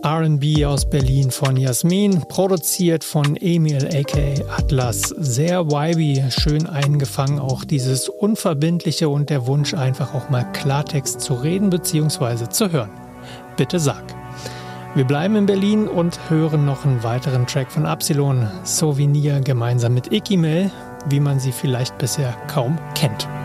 R&B aus Berlin von Jasmin, produziert von Emil aka Atlas. Sehr vibey, schön eingefangen, auch dieses Unverbindliche und der Wunsch, einfach auch mal Klartext zu reden bzw. zu hören. Bitte sag. Wir bleiben in Berlin und hören noch einen weiteren Track von Absilon, Souvenir, gemeinsam mit Ikimel, wie man sie vielleicht bisher kaum kennt.